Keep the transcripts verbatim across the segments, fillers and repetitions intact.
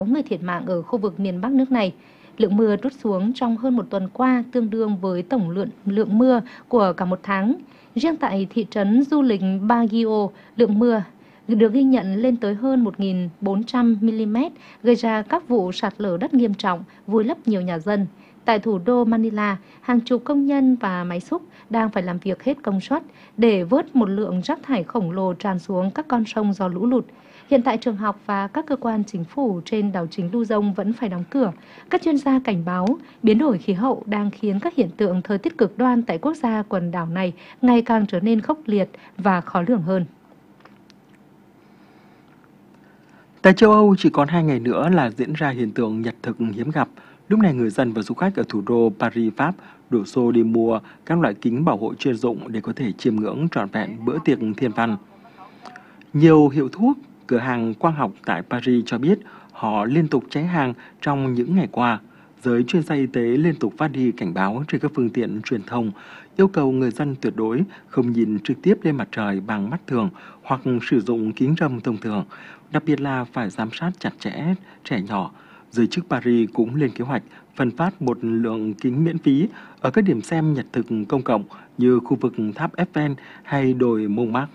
người thiệt mạng ở khu vực miền Bắc nước này. Lượng mưa trút xuống trong hơn một tuần qua tương đương với tổng lượng lượng mưa của cả một tháng. Riêng tại thị trấn du lịch Baguio, lượng mưa được ghi nhận lên tới hơn một nghìn bốn trăm mi-li-mét, gây ra các vụ sạt lở đất nghiêm trọng, vùi lấp nhiều nhà dân. Tại thủ đô Manila, hàng chục công nhân và máy xúc đang phải làm việc hết công suất để vớt một lượng rác thải khổng lồ tràn xuống các con sông do lũ lụt. Hiện tại trường học và các cơ quan chính phủ trên đảo chính Luzon vẫn phải đóng cửa. Các chuyên gia cảnh báo biến đổi khí hậu đang khiến các hiện tượng thời tiết cực đoan tại quốc gia quần đảo này ngày càng trở nên khốc liệt và khó lường hơn. Tại châu Âu, chỉ còn hai ngày nữa là diễn ra hiện tượng nhật thực hiếm gặp. Lúc này, người dân và du khách ở thủ đô Paris, Pháp đổ xô đi mua các loại kính bảo hộ chuyên dụng để có thể chiêm ngưỡng trọn vẹn bữa tiệc thiên văn. Nhiều hiệu thuốc, cửa hàng quang học tại Paris cho biết họ liên tục cháy hàng trong những ngày qua. Giới chuyên gia y tế liên tục phát đi cảnh báo trên các phương tiện truyền thông, yêu cầu người dân tuyệt đối không nhìn trực tiếp lên mặt trời bằng mắt thường hoặc sử dụng kính râm thông thường, đặc biệt là phải giám sát chặt chẽ trẻ nhỏ. Giới chức Paris cũng lên kế hoạch phân phát một lượng kính miễn phí ở các điểm xem nhật thực công cộng như khu vực tháp Eiffel hay đồi Montmartre.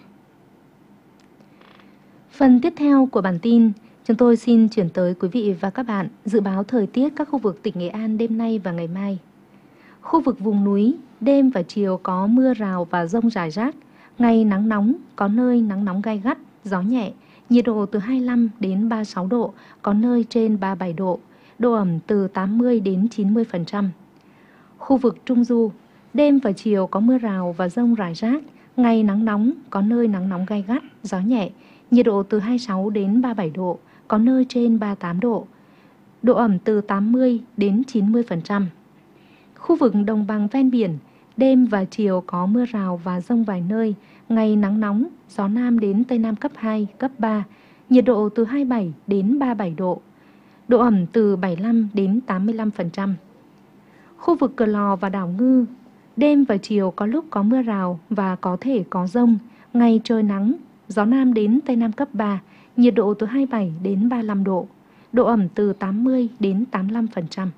Phần tiếp theo của bản tin, chúng tôi xin chuyển tới quý vị và các bạn dự báo thời tiết các khu vực tỉnh Nghệ An đêm nay và ngày mai. Khu vực vùng núi, đêm và chiều có mưa rào và dông rải rác, ngày nắng nóng, có nơi nắng nóng gai gắt, gió nhẹ, nhiệt độ từ hai mươi lăm đến ba mươi sáu độ, có nơi trên ba mươi bảy độ, độ ẩm từ tám mươi đến chín mươi phần trăm. Khu vực Trung Du, đêm và chiều có mưa rào và dông rải rác, ngày nắng nóng, có nơi nắng nóng gai gắt, gió nhẹ, nhiệt độ từ hai mươi sáu đến ba mươi bảy độ, có nơi trên ba mươi tám độ, độ ẩm từ tám mươi đến chín mươi phần trăm. Khu vực đồng bằng ven biển, đêm và chiều có mưa rào và dông vài nơi, ngày nắng nóng, gió nam đến tây nam cấp hai, cấp ba, nhiệt độ từ hai mươi bảy đến ba mươi bảy độ, độ ẩm từ bảy mươi lăm đến tám mươi lăm phần trăm. Khu vực Cửa Lò và đảo Ngư, đêm và chiều có lúc có mưa rào và có thể có dông, ngày trời nắng, gió nam đến tây nam cấp ba, nhiệt độ từ hai mươi bảy đến ba mươi lăm độ, độ ẩm từ tám mươi đến tám mươi lăm phần trăm.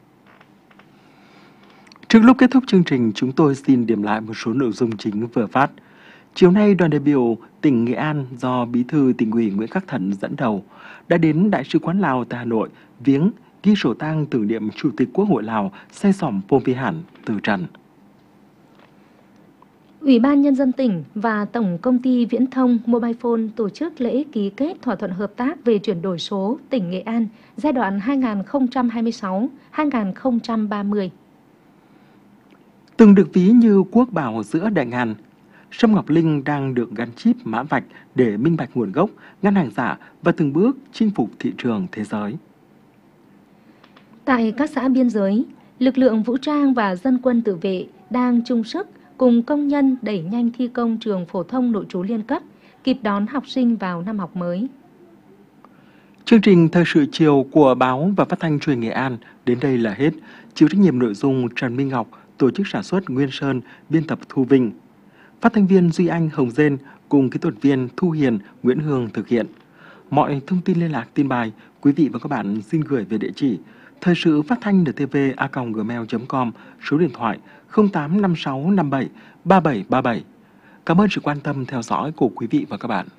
Trước lúc kết thúc chương trình, chúng tôi xin điểm lại một số nội dung chính vừa phát. Chiều nay, đoàn đại biểu tỉnh Nghệ An do Bí thư Tỉnh ủy Nguyễn Khắc Thận dẫn đầu đã đến Đại sứ quán Lào tại Hà Nội viếng, ghi sổ tang tưởng niệm Chủ tịch Quốc hội Lào Say Sỏm Phomvihani từ trần. Ủy ban Nhân dân tỉnh và Tổng công ty Viễn thông Mobile Phone tổ chức lễ ký kết thỏa thuận hợp tác về chuyển đổi số tỉnh Nghệ An giai đoạn hai nghìn không trăm hai mươi sáu đến hai nghìn không trăm ba mươi. Từng được ví như quốc bảo giữa đại ngàn, sâm ngọc linh đang được gắn chip mã vạch để minh bạch nguồn gốc, ngăn hàng giả và từng bước chinh phục thị trường thế giới. Tại các xã biên giới, lực lượng vũ trang và dân quân tự vệ đang chung sức cùng công nhân đẩy nhanh thi công trường phổ thông nội trú liên cấp, kịp đón học sinh vào năm học mới. Chương trình Thời sự chiều của báo và phát thanh truyền Nghệ An đến đây là hết. Chịu trách nhiệm nội dung Trần Minh Ngọc, tổ chức sản xuất Nguyên Sơn, biên tập Thu Vinh. Phát thanh viên Duy Anh, Hồng Dên cùng kỹ thuật viên Thu Hiền, Nguyễn Hương thực hiện. Mọi thông tin liên lạc tin bài, quý vị và các bạn xin gửi về địa chỉ thời sự phát thanh en tê vê a còng gmail chấm com, số điện thoại không tám năm sáu năm bảy ba bảy ba bảy. Cảm ơn sự quan tâm theo dõi của quý vị và các bạn.